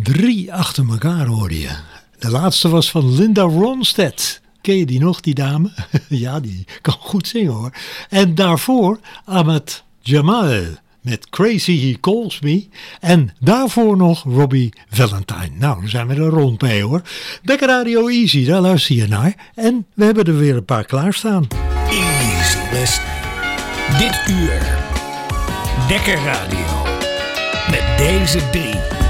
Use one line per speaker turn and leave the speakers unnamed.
3 achter elkaar hoorde je. De laatste was van Linda Ronstadt. Ken je die nog, die dame? Ja, die kan goed zingen hoor. En daarvoor Ahmad Jamal met Crazy He Calls Me. En daarvoor nog Robbie Valentine. Nou, dan zijn we er rond mee hoor. Dekker Radio Easy, daar luister je naar. En we hebben er weer een paar klaarstaan.
Easy listening. Dit uur. Dekker Radio. Met deze 3.